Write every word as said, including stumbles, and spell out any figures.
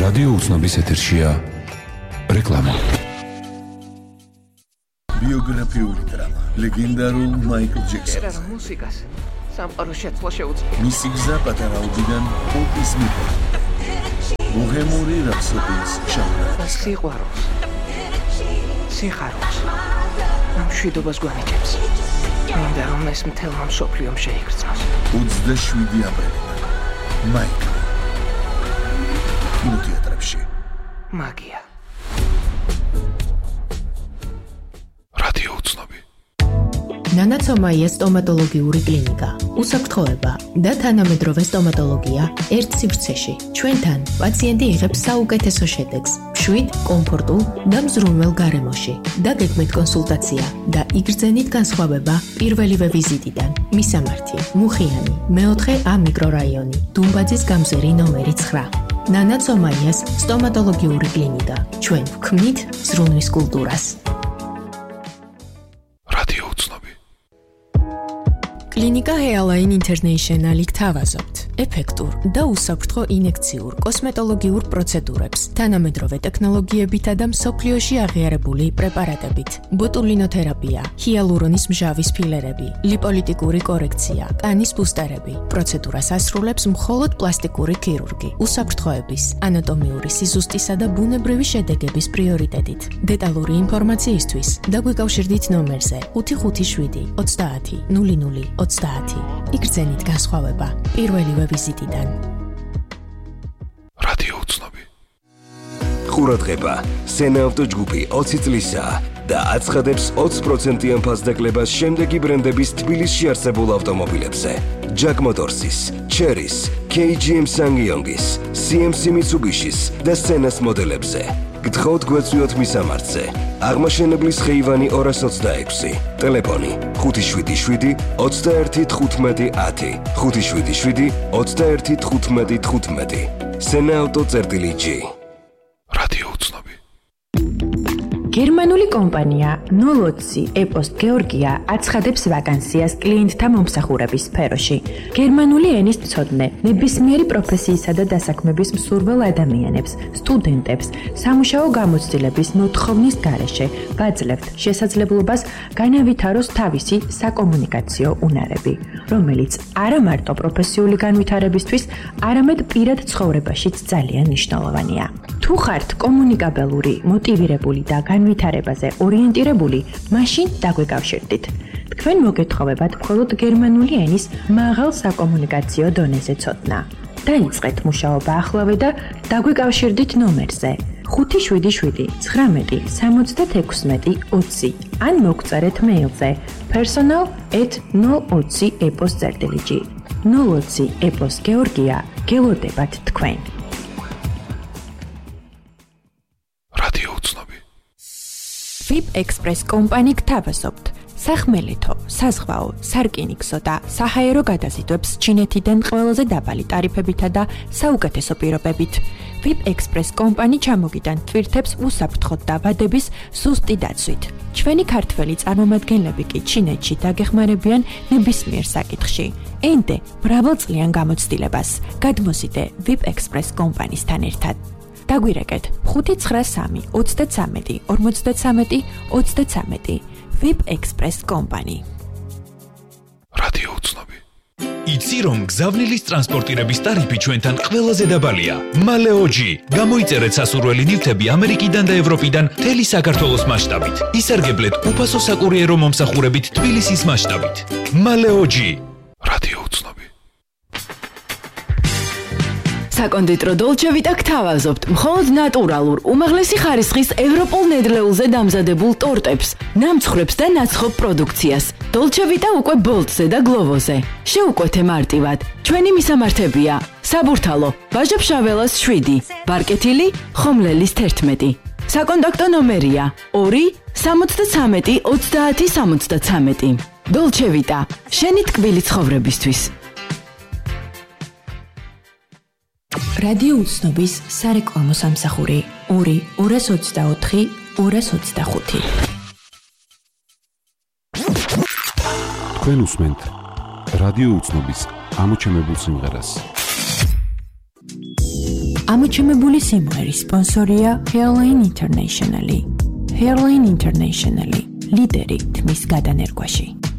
რადიო უცნობის ეთერშია რეკლამა. ბიოგრაფიული დრამა ლეგენდარულ მაიკლ ჯექსონზე. ერა მუსიკას სამყაროს შეცვლა შეუძლია. მისი გზა პატარაობიდან პოპის მიფრად. ბოჰემური რაფსოდიის ჟანრი. სიყვარულს, სიხარულს, მშვიდობას გვანიჭებს. მინდა რომ ეს მთელმა მსოფლიომ შეიგრძნოს. ოცდაშვიდი აპრილიდან მაიკლ კინოთეატრებში. მაგია. რადიო უცნობი. ნანაცომაია სტომატოლოგიური კლინიკა. უსაფრთხოება და თანამედროვე სტომატოლოგია ერთ სივრცეში. ჩვენთან პაციენტი იღებს საუკეთესო შედეგს, მშვიდ, კომფორტულ და მზრუნველ გარემოში. დაგეგმეთ კონსულტაცია და იგრძენით განსხვავება პირველივე ვიზიტიდან. მისამართი: მუხიანი, მეოთხე A მიკრორაიონი, დუმბაძის გამზერი ნომერი ცხრა. ნანაცომაიას სტომატოლოგიური კლინიკა. ჩვენ ვქმნით ზრუნვის კულტურას. რადიო უცნობი. კლინიკა Hairline International-ი გთავაზობთ ეფექტურ და უსაფრთხო ინექციურ კოსმეტოლოგიურ პროცედურებს, თანამედროვე ტექნოლოგიებითა და მსოფლიოში აღიარებული პრეპარატებით. ბოტულინოთერაპია, ჰიალურონის მჟავის ფილერები, ლიპოლიტიკური კორექცია, კანის ბუსტერები. პროცედურას ასრულებს მხოლოდ პლასტიკური ქირურგი. უსაფრთხოების, ანატომიური სიზუსტისა და ბუნებრივი შედეგების პრიორიტეტით. დეტალური ინფორმაციისთვის დაგვიკავშირდით ნომერზე ხუთი ხუთი შვიდი ოცდაათი ნული ნული ოცდაათი. იგრძენით განსხვავება პირველივე ვიზიტიდან. რადიო უცნობი. ყურადღება, სენაავტო ჯგუფი ოცი წლისაა და აცხადებს ოცი პროცენტიან ფასდაკლებას შემდეგი ბრენდების თბილისში არსებულ ავტომობილებზე: Jack Motors-ის, Chery-ის, K G M Ssangyong-ის, C M C Mitsubishi-ის და Senna-ს მოდელებზე. გთხოვთ გვეწვიოთ მისამართზე. აღმაშენებლის ხეივანი ორას ოცდაექვსი, ტელეფონი ხუთი შვიდი შვიდი ოცდაერთი თხუთმეტი ათი, ხუთი შვიდი შვიდი ოცდაერთი თხუთმეტი თხუთმეტი. სენაავტო წერტილი G. რადიო უცნობი. გერმანული კომპანია ნულ ოცი ეპოსტ გეორგია აცხადებს ვაკანსიას კლიენტთა მომსახურების სფეროში. გერმანული ენის მცოდნე, ნებისმიერი პროფესიისა და დასაქმების მსურველ ადამიანებს, სტუდენტებს, სამუშაო გამოცდილების მოთხოვნის გარეშე ვაძლევთ შესაძლებლობას განავითაროს თავისი საკომუნიკაციო უნარები, რომელიც არა მარტო პროფესიული განვითარებისთვის, არამედ პირად ცხოვრებაშიც ძალიან მნიშვნელოვანია. თუ ხართ კომუნიკაბელური, მოტივირებული და განვითარებაზე ორიენტირებული, მაშინ დაგვიკავშირდით. თქვენ მოგეთხოვებათ მხოლოდ გერმანული ენის მაღალ საკომუნიკაციო დონეზე ცოდნა. დაიწყეთ მუშაობა ახლავე და დაგვიკავშირდით ნომერზე ხუთი შვიდი შვიდი ცხრამეტი სამოცდათექვსმეტი ოცი ან მოგწერეთ მეილზე personal at ნულ ოცი ეპოს წერტილი G. ნულ ოცი ეპოს გეორგია, გელოდებათ თქვენ. რადიო უცნობი. VIP Express კომპანი გთავაზობთ სახმელეთო, საზღვაო, სარკინიგზო და საჰაერო გადაზიდვებს ჩინეთიდან ყველაზე დაბალი ტარიფებითა და საუკეთესო პირობებით. VIP Express კომპანი ჩამოგიდან თვირთებს უსაფრთხოდ და ვადების ზუსტი დაცვით. ჩვენი ქართველი წარმომადგენლები კი ჩინეთში დაგეხმარებიან ნებისმიერ საკითხში. ენდე მრავალწლიან გამოცდილებას. გადმოსიდე VIP Express კომპანისთან ერთად. დაგვირეკეთ ხუთი ცხრა სამი ოცდაცამეტი ორმოცდაცამეტი ოცდაცამეტი. VIP Express კომპანი. რადიო უცნობი. იცი რომ გზავნილის ტრანსპორტირების ტარიფი ჩვენთან ყველაზე დაბალია. მალეოჯი. გამოიწერეთ სასურველი ნივთები ამერიკიდან და ევროპიდან მთელი საქართველოს მასშტაბით. ისარგებლეთ უფასო საკურიერო მომსახურებით თბილისის მასშტაბით. მალეოჯი. რადიო უცნობი. საკონდიტრო დოლჩე ვიტა გთავაზობთ მხოლოდ ნატურალურ, უმაღლესი ხარისხის ევროპულ ნედლეულზე დამზადებულ ტორტებს, ნამცხრებს და ნაცხოვ პროდუქციას. დოლჩე ვიტა უკვე ბოლტზე და გლოვოზე. შეუკვეთე მარტივად. ჩვენი მისამართებია: საბურთალო, ვაჟა-ფშაველას შვიდი, ბარკეთილი, ხომლელის თერთმეტი. საკონტაქტო ნომერია ორი სამოცდაცამეტი ოცდაათი სამოცდაცამეტი. დოლჩე ვიტა, შენი ტკბილი ცხოვრებისთვის. რადიო უცნობის სარეკლამო სამსახური ორი ორას ოცდაოთხი ორას ოცდახუთი. თქვენ უსმენთ რადიო უცნობის ამოჩემებულ სიმღერას. ამოჩემებული სიმღერის სპონსორია Hairline International. Hairline International, ლიდერი თმის გადანერგვაში.